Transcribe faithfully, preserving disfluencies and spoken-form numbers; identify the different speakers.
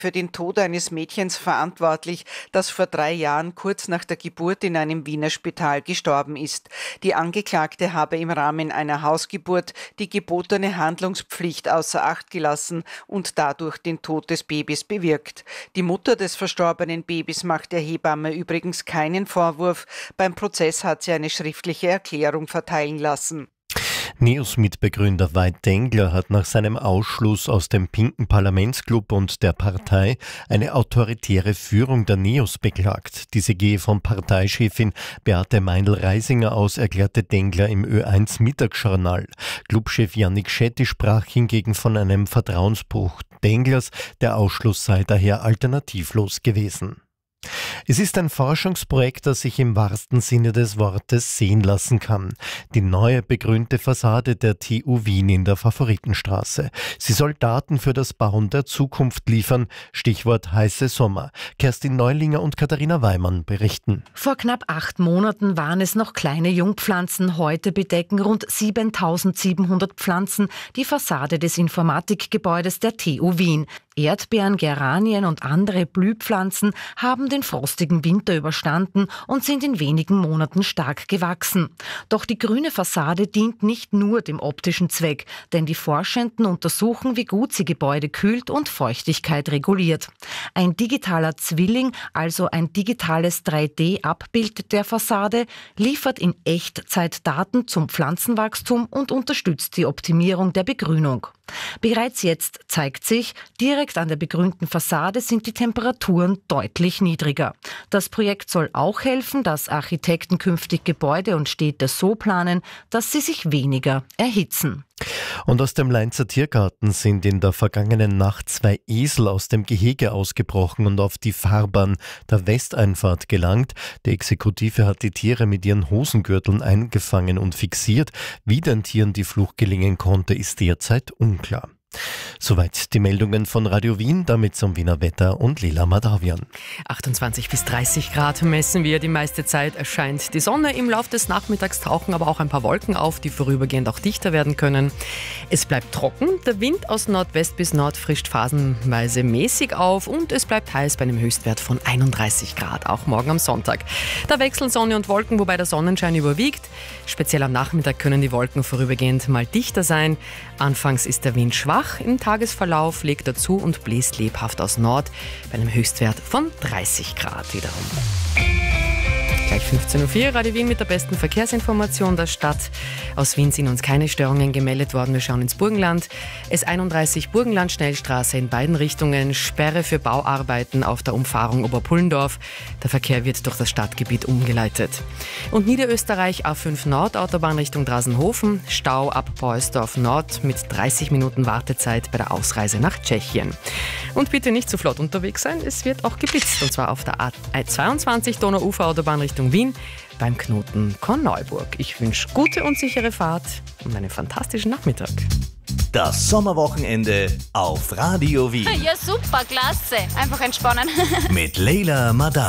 Speaker 1: für den Tod eines Mädchens verantwortlich, das vor drei Jahren kurz nach der Geburt in einem Wiener Spital gestorben ist. Die Angeklagte habe im Rahmen einer Hausgeburt die gebotene Handlungspflicht außer Acht gelassen und dadurch den Tod des Babys bewirkt. Die Mutter des verstorbenen Babys macht der Hebamme übrigens keinen Vorwurf. Beim Prozess hat sie eine schriftliche Erklärung verteilen lassen.
Speaker 2: NEOS-Mitbegründer Veit Dengler hat nach seinem Ausschluss aus dem pinken Parlamentsclub und der Partei eine autoritäre Führung der NEOS beklagt. Diese gehe von Parteichefin Beate Meindl-Reisinger aus, erklärte Dengler im Ö eins Mittagsjournal. Clubchef Jannik Schetti sprach hingegen von einem Vertrauensbruch Denglers. Der Ausschluss sei daher alternativlos gewesen. Es ist ein Forschungsprojekt, das sich im wahrsten Sinne des Wortes sehen lassen kann. Die neue begrünte Fassade der T U Wien in der Favoritenstraße. Sie soll Daten für das Bauen der Zukunft liefern. Stichwort heiße Sommer. Kerstin Neulinger und Katharina Weimann berichten.
Speaker 3: Vor knapp acht Monaten waren es noch kleine Jungpflanzen. Heute bedecken rund siebentausendsiebenhundert Pflanzen die Fassade des Informatikgebäudes der T U Wien. Erdbeeren, Geranien und andere Blühpflanzen haben den frostigen Winter überstanden und sind in wenigen Monaten stark gewachsen. Doch die grüne Fassade dient nicht nur dem optischen Zweck, denn die Forschenden untersuchen, wie gut sie Gebäude kühlt und Feuchtigkeit reguliert. Ein digitaler Zwilling, also ein digitales drei D-Abbild der Fassade, liefert in Echtzeit Daten zum Pflanzenwachstum und unterstützt die Optimierung der Begrünung. Bereits jetzt zeigt sich, direkt an der begrünten Fassade sind die Temperaturen deutlich niedriger. Das Projekt soll auch helfen, dass Architekten künftig Gebäude und Städte so planen, dass sie sich weniger erhitzen.
Speaker 2: Und aus dem Leinzer Tiergarten sind in der vergangenen Nacht zwei Esel aus dem Gehege ausgebrochen und auf die Fahrbahn der Westeinfahrt gelangt. Die Exekutive hat die Tiere mit ihren Hosengürteln eingefangen und fixiert. Wie den Tieren die Flucht gelingen konnte, ist derzeit unklar. Soweit die Meldungen von Radio Wien, damit zum Wiener Wetter und Lila Madavian.
Speaker 4: achtundzwanzig bis dreißig Grad messen wir. Die meiste Zeit erscheint die Sonne. Im Laufe des Nachmittags tauchen aber auch ein paar Wolken auf, die vorübergehend auch dichter werden können. Es bleibt trocken. Der Wind aus Nordwest bis Nord frischt phasenweise mäßig auf und es bleibt heiß bei einem Höchstwert von einunddreißig Grad, auch morgen am Sonntag. Da wechseln Sonne und Wolken, wobei der Sonnenschein überwiegt. Speziell am Nachmittag können die Wolken vorübergehend mal dichter sein. Anfangs ist der Wind schwach. Im Tagesverlauf legt er zu und bläst lebhaft aus Nord bei einem Höchstwert von dreißig Grad wiederum. Gleich fünfzehn Uhr vier, Radio Wien mit der besten Verkehrsinformation der Stadt. Aus Wien sind uns keine Störungen gemeldet worden. Wir schauen ins Burgenland. S einunddreißig Burgenland-Schnellstraße in beiden Richtungen. Sperre für Bauarbeiten auf der Umfahrung Oberpullendorf. Der Verkehr wird durch das Stadtgebiet umgeleitet. Und Niederösterreich A fünf Nord, Autobahn Richtung Drasenhofen. Stau ab Beusdorf Nord mit dreißig Minuten Wartezeit bei der Ausreise nach Tschechien. Und bitte nicht zu flott unterwegs sein. Es wird auch geblitzt. Und zwar auf der A zweiundzwanzig Donauuferautobahn Richtung Wien beim Knoten Korneuburg. Ich wünsche gute und sichere Fahrt und einen fantastischen Nachmittag.
Speaker 5: Das Sommerwochenende auf Radio Wien.
Speaker 6: Ja, super, klasse. Einfach entspannen.
Speaker 5: Mit Leila Madavian.